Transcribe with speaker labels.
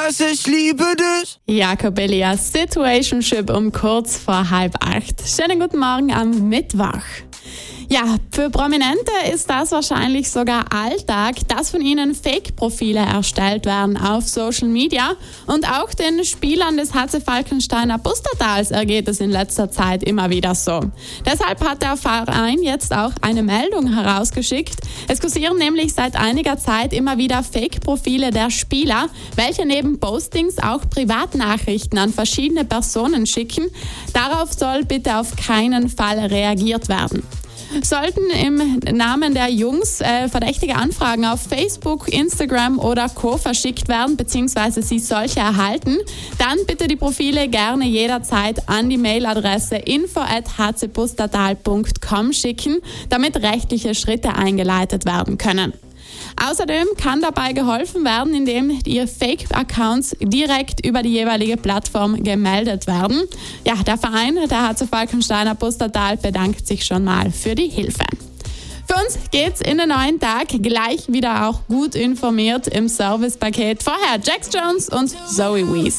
Speaker 1: was, ich liebe dich.
Speaker 2: Jakob Elias, Situationship um kurz vor 7:30. Schönen guten Morgen am Mittwoch. Ja, für Prominente ist das wahrscheinlich sogar Alltag, dass von ihnen Fake-Profile erstellt werden auf Social Media. Und auch den Spielern des HC Falkensteiner Pustertals ergeht es in letzter Zeit immer wieder so. Deshalb hat der Verein jetzt auch eine Meldung herausgeschickt. Es kursieren nämlich seit einiger Zeit immer wieder Fake-Profile der Spieler, welche neben Postings auch Privatnachrichten an verschiedene Personen schicken. Darauf soll bitte auf keinen Fall reagiert werden. Sollten im Namen der Jungs verdächtige Anfragen auf Facebook, Instagram oder Co. verschickt werden, beziehungsweise Sie solche erhalten, dann bitte die Profile gerne jederzeit an die Mailadresse info@hcpustertal.com schicken, damit rechtliche Schritte eingeleitet werden können. Außerdem kann dabei geholfen werden, indem Ihr Fake-Accounts direkt über die jeweilige Plattform gemeldet werden. Ja, der Verein, der HC Falkensteiner Pustertal, bedankt sich schon mal für die Hilfe. Für uns geht's in den neuen Tag gleich wieder auch gut informiert im Servicepaket. Vorher Jax Jones und Zoe Wees.